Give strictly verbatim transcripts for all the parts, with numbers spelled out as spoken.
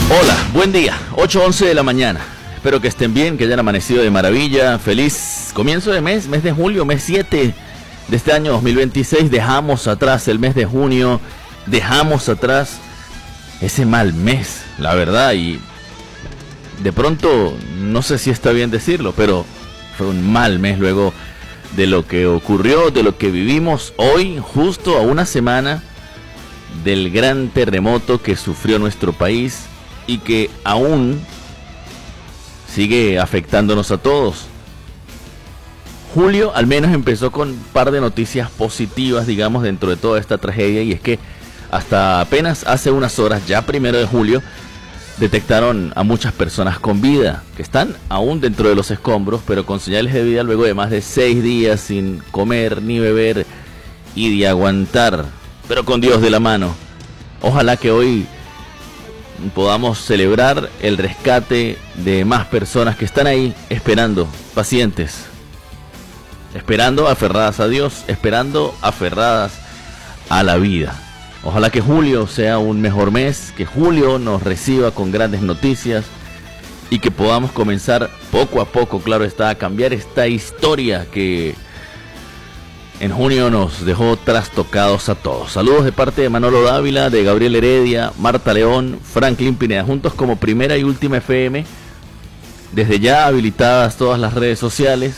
Hola, buen día, ocho once de la mañana. Espero que estén bien, que hayan amanecido de maravilla. Feliz comienzo de mes, mes de julio, mes siete de este año dos mil veintiséis. Dejamos atrás el mes de junio, dejamos atrás ese mal mes, la verdad. Y de pronto, no sé si está bien decirlo, pero fue un mal mes luego de lo que ocurrió, de lo que vivimos hoy, justo a una semana del gran terremoto que sufrió nuestro país y que aún sigue afectándonos a todos. Julio al menos empezó con un par de noticias positivas, digamos, dentro de toda esta tragedia, y es que hasta apenas hace unas horas, ya primero de julio, detectaron a muchas personas con vida, que están aún dentro de los escombros, pero con señales de vida luego de más de seis días sin comer ni beber y de aguantar, pero con Dios de la mano. Ojalá que hoy podamos celebrar el rescate de más personas que están ahí esperando, pacientes, esperando aferradas a Dios, esperando aferradas a la vida. Ojalá que julio sea un mejor mes, que julio nos reciba con grandes noticias y que podamos comenzar poco a poco, claro está, a cambiar esta historia que en junio nos dejó trastocados a todos. Saludos de parte de Manolo Dávila, de Gabriel Heredia, Marta León, Franklin Pineda, juntos como Primera y Última F M. Desde ya habilitadas todas las redes sociales.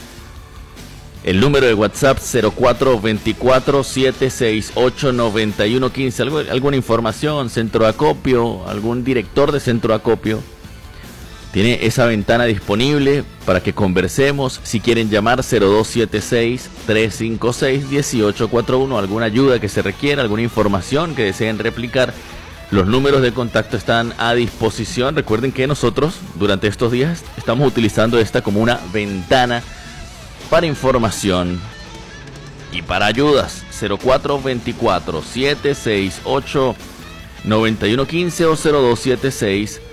El número de WhatsApp cero cuatro veinticuatro, setecientos sesenta y ocho, noventa y uno quince. ¿Algo, alguna información, centro de acopio, algún director de centro de acopio? Tiene esa ventana disponible para que conversemos. Si quieren llamar, cero dos siete seis, tres cinco seis, uno ocho cuatro uno, alguna ayuda que se requiera, alguna información que deseen replicar, los números de contacto están a disposición. Recuerden que nosotros durante estos días estamos utilizando esta como una ventana para información y para ayudas. Cero cuatro veinticuatro, setecientos sesenta y ocho, noventa y uno quince o cero dos siete seis,